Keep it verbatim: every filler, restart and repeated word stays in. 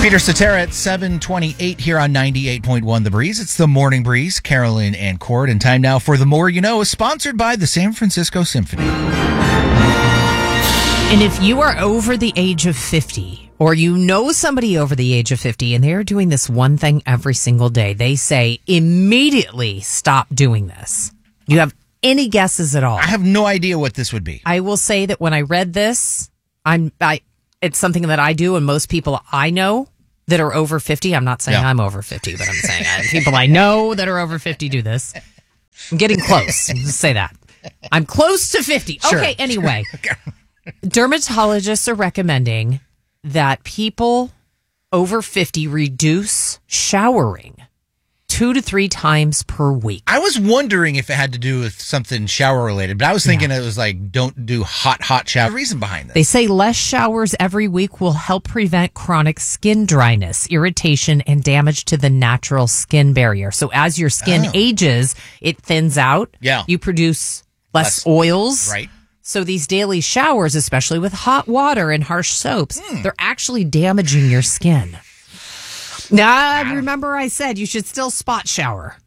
Peter Cetera at seven twenty-eight here on ninety-eight point one The Breeze. It's the Morning Breeze, Carolyn and Cord. And time now for The More You Know, sponsored by the San Francisco Symphony. And if you are over the age of fifty, or you know somebody over the age of fifty, and they're doing this one thing every single day, they say immediately stop doing this. You have any guesses at all? I have no idea what this would be. I will say that when I read this, I'm I it's something that I do, and most people I know that are over fifty, I'm not saying Yeah. I'm over fifty, but I'm saying I, people I know that are over fifty do this. I'm getting close. Just say that. I'm close to fifty. Sure. Okay, anyway. Dermatologists are recommending that people over fifty reduce showering two to three times per week. I was wondering if it had to do with something shower related, but I was thinking Yeah. it was like, don't do hot, hot shower. The reason behind this. They say less showers every week will help prevent chronic skin dryness, irritation, and damage to the natural skin barrier. So as your skin Oh. ages, it thins out. Yeah. You produce less, Less- oils. Right. So these daily showers, especially with hot water and harsh soaps, Hmm. they're actually damaging your skin. Now, remember I said you should still spot shower.